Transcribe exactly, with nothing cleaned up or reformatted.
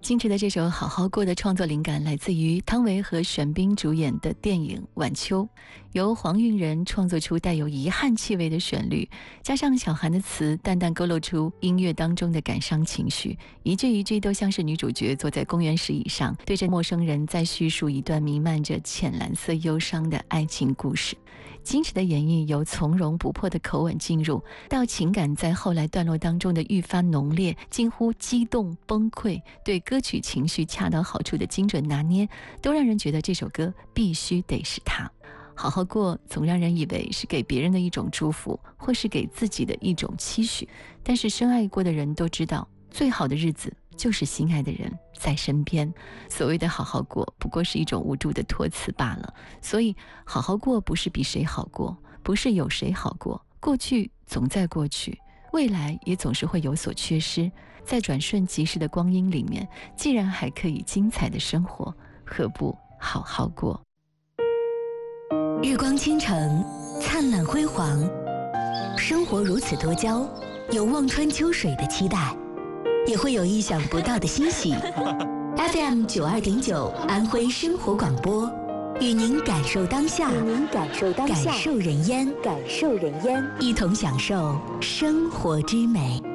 金池的这首《好好过》的创作灵感来自于汤唯和玄彬主演的电影《晚秋》，由黄韵仁创作出带有遗憾气味的旋律，加上小韩的词，淡淡勾勒出音乐当中的感伤情绪，一句一句都像是女主角坐在公园石椅上，对着陌生人在叙述一段弥漫着浅蓝色忧伤的爱情故事。金池的演绎由从容不迫的口吻进入，到情感在后来段落当中的愈发浓烈，近乎激动崩溃，对歌曲情绪恰到好处的精准拿捏，都让人觉得这首歌必须得是他。好好过总让人以为是给别人的一种祝福，或是给自己的一种期许，但是深爱过的人都知道，最好的日子就是心爱的人在身边。所谓的好好过不过是一种无助的托词罢了。所以好好过不是比谁好过，不是有谁好过，过去总在过去，未来也总是会有所缺失。在转瞬即逝的光阴里面，既然还可以精彩的生活，何不好好过？ 日光倾城，灿烂辉煌，生活如此多娇，有望穿秋水的期待，也会有意想不到的欣喜。F M 九二点九安徽生活广播，与您感受当下，与您感受当下，感受人烟，感受人烟，一同享受生活之美。